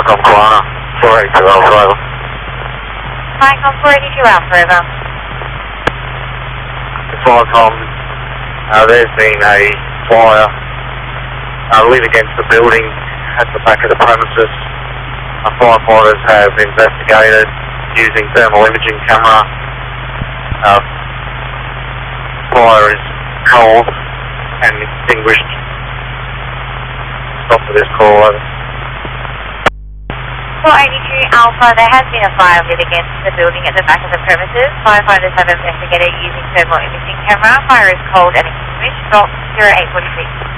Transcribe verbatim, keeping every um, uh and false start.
Viacom Corner, four eight two Alpha, over. Viacom four eighty-two Alpha, over. Viacom, uh, there's been a fire uh, lit against the building at the back of the premises. Our firefighters have investigated using thermal imaging camera. Uh, fire is controlled and extinguished. Stop for this call, over. four eighty-two Alpha, there has been a fire lit against the building at the back of the premises. Firefighters have investigated using thermal imaging camera. Fire is cold and extinguished. Stop zero eight four six.